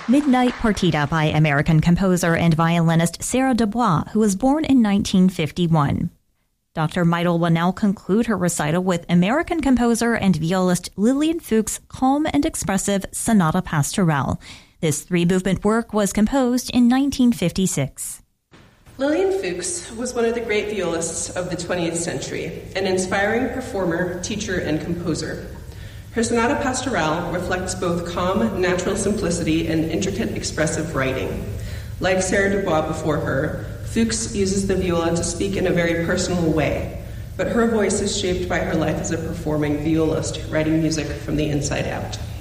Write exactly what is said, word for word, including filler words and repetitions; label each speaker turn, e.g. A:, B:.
A: Midnight Partita by American composer and violinist Sarah Dubois, who was born in nineteen fifty-one. Doctor Meidel will now conclude her recital with American composer and violist Lillian Fuchs' calm and expressive Sonata Pastorale. This three-movement work was composed in nineteen fifty-six.
B: Lillian Fuchs was one of the great violists of the twentieth century, an inspiring performer, teacher, and composer. Her Sonata Pastorale reflects both calm, natural simplicity and intricate, expressive writing. Like Sarah Dubois before her, Fuchs uses the viola to speak in a very personal way, but her voice is shaped by her life as a performing violist, writing music from the inside out.